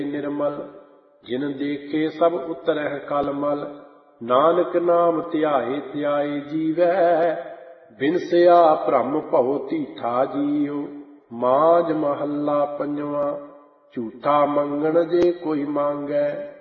निर्मल। जिन देखे सब उतरह कलमल। नानक नाम ध्याए ध्याए जीवै। बिनसया भ्रम भव तीठा जीओ। माज महला पंजवा। झूठा मंगण जे कोई मांगै।